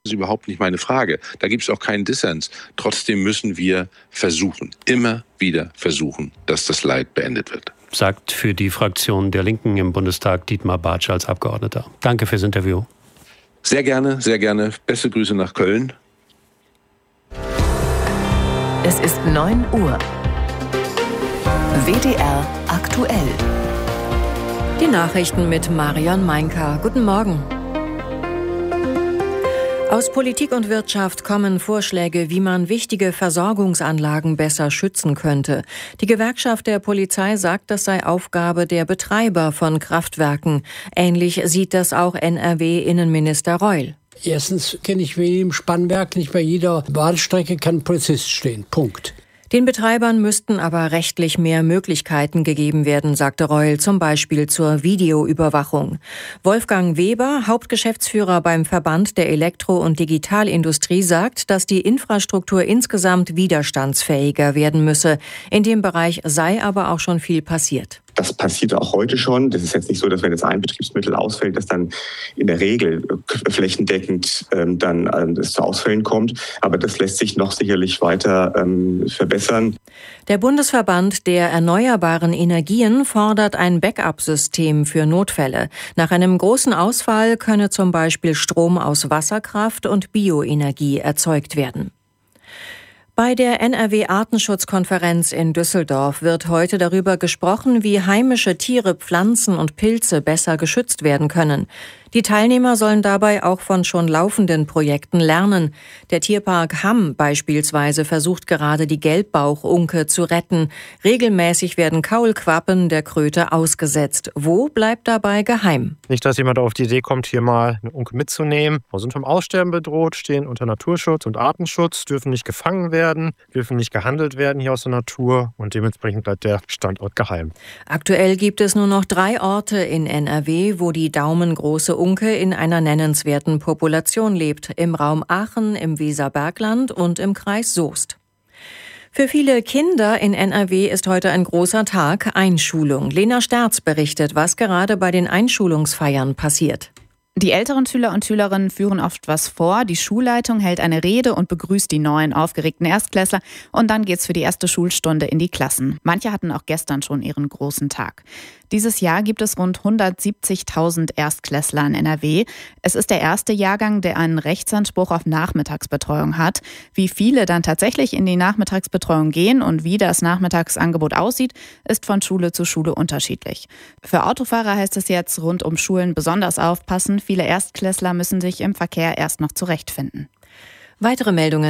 Das ist überhaupt nicht meine Frage. Da gibt es auch keinen Dissens. Trotzdem müssen wir versuchen, immer wieder versuchen, dass das Leid beendet wird. Sagt für die Fraktion der Linken im Bundestag Dietmar Bartsch als Abgeordneter. Danke fürs Interview. Sehr gerne, sehr gerne. Beste Grüße nach Köln. Es ist 9 Uhr. WDR aktuell. Die Nachrichten mit Marion Meinka. Guten Morgen. Aus Politik und Wirtschaft kommen Vorschläge, wie man wichtige Versorgungsanlagen besser schützen könnte. Die Gewerkschaft der Polizei sagt, das sei Aufgabe der Betreiber von Kraftwerken. Ähnlich sieht das auch NRW-Innenminister Reul. Erstens kenne ich wie im Spannwerk, nicht bei jeder Bahnstrecke kann ein Polizist stehen. Punkt. Den Betreibern müssten aber rechtlich mehr Möglichkeiten gegeben werden, sagte Reul, zum Beispiel zur Videoüberwachung. Wolfgang Weber, Hauptgeschäftsführer beim Verband der Elektro- und Digitalindustrie, sagt, dass die Infrastruktur insgesamt widerstandsfähiger werden müsse. In dem Bereich sei aber auch schon viel passiert. Das passiert auch heute schon. Das ist jetzt nicht so, dass wenn jetzt ein Betriebsmittel ausfällt, dass dann in der Regel flächendeckend dann es zu Ausfällen kommt. Aber das lässt sich noch sicherlich weiter verbessern. Der Bundesverband der erneuerbaren Energien fordert ein Backup-System für Notfälle. Nach einem großen Ausfall könne zum Beispiel Strom aus Wasserkraft und Bioenergie erzeugt werden. Bei der NRW-Artenschutzkonferenz in Düsseldorf wird heute darüber gesprochen, wie heimische Tiere, Pflanzen und Pilze besser geschützt werden können. Die Teilnehmer sollen dabei auch von schon laufenden Projekten lernen. Der Tierpark Hamm beispielsweise versucht gerade, die Gelbbauchunke zu retten. Regelmäßig werden Kaulquappen der Kröte ausgesetzt. Wo bleibt dabei geheim? Nicht, dass jemand auf die Idee kommt, hier mal eine Unke mitzunehmen. Wir sind vom Aussterben bedroht, stehen unter Naturschutz und Artenschutz, dürfen nicht gefangen werden, dürfen nicht gehandelt werden hier aus der Natur und dementsprechend bleibt der Standort geheim. Aktuell gibt es nur noch 3 Orte in NRW, wo die daumengroße Unke in einer nennenswerten Population lebt. Im Raum Aachen, im Weserbergland und im Kreis Soest. Für viele Kinder in NRW ist heute ein großer Tag, Einschulung. Lena Sterz berichtet, was gerade bei den Einschulungsfeiern passiert. Die älteren Schüler und Schülerinnen führen oft was vor. Die Schulleitung hält eine Rede und begrüßt die neuen, aufgeregten Erstklässler. Und dann geht's für die erste Schulstunde in die Klassen. Manche hatten auch gestern schon ihren großen Tag. Dieses Jahr gibt es rund 170.000 Erstklässler in NRW. Es ist der erste Jahrgang, der einen Rechtsanspruch auf Nachmittagsbetreuung hat. Wie viele dann tatsächlich in die Nachmittagsbetreuung gehen und wie das Nachmittagsangebot aussieht, ist von Schule zu Schule unterschiedlich. Für Autofahrer heißt es jetzt rund um Schulen besonders aufpassen. Viele Erstklässler müssen sich im Verkehr erst noch zurechtfinden. Weitere Meldungen